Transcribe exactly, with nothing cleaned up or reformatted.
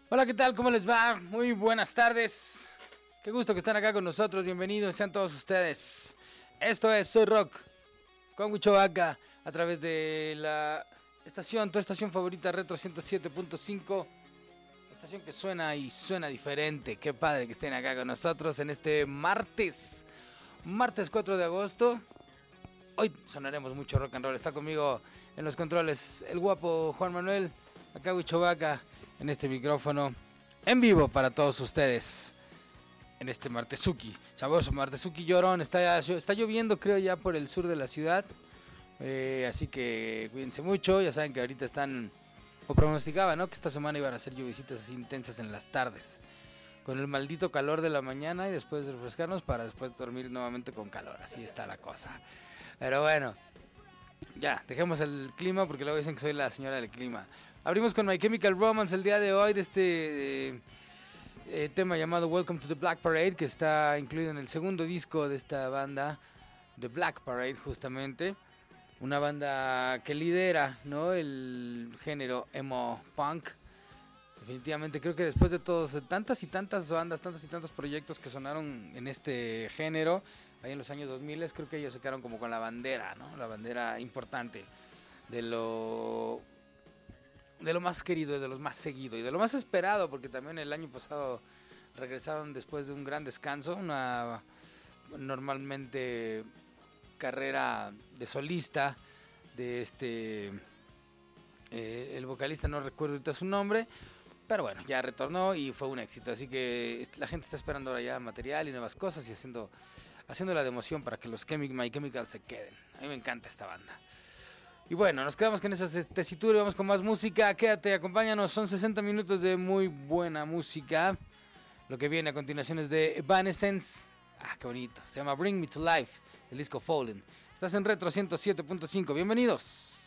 Hola, ¿qué tal? ¿Cómo les va? Muy buenas tardes. Qué gusto que están acá con nosotros. Bienvenidos sean todos ustedes. Esto es Soy Rock con Huichovaca a través de la estación, tu estación favorita, Retro ciento siete punto cinco. Estación que suena y suena diferente. Qué padre que estén acá con nosotros en este martes. Martes cuatro de agosto. Hoy sonaremos mucho rock and roll. Está conmigo en los controles el guapo Juan Manuel. Acá Huichovaca en este micrófono. En vivo para todos ustedes. En este martesuki. Sabroso martesuki llorón. Está, está lloviendo creo ya por el sur de la ciudad. Eh, así que cuídense mucho. Ya saben que ahorita están... O pronosticaba, ¿no? Que esta semana iban a ser lluviecitas así intensas en las tardes. Con el maldito calor de la mañana y después refrescarnos para después dormir nuevamente con calor. Así está la cosa. Pero bueno, ya, dejemos el clima porque luego dicen que soy la señora del clima. Abrimos con My Chemical Romance el día de hoy de este eh, eh, tema llamado Welcome to the Black Parade, que está incluido en el segundo disco de esta banda, The Black Parade justamente. Una banda que lidera, ¿no?, el género emo punk. Definitivamente creo que después de todos, de tantas y tantas bandas, tantos y tantos proyectos que sonaron en este género, ahí en los años dos mil, creo que ellos se quedaron como con la bandera, ¿no? La bandera importante de lo, de lo más querido, de lo más seguido y de lo más esperado, porque también el año pasado regresaron después de un gran descanso, una normalmente carrera de solista de este eh, el vocalista, no recuerdo ahorita su nombre, pero bueno, ya retornó y fue un éxito, así que la gente está esperando ahora ya material y nuevas cosas y haciendo haciendo la de emoción para que los Chemic, My Chemical se queden. A mí me encanta esta banda. Y bueno, nos quedamos con esa tesitura y vamos con más música. Quédate, acompáñanos, son sesenta minutos de muy buena música. Lo que viene a continuación es de Evanescence. Ah, qué bonito, se llama Bring Me to Life, del disco Fallen. Estás en Retro ciento siete punto cinco, bienvenidos.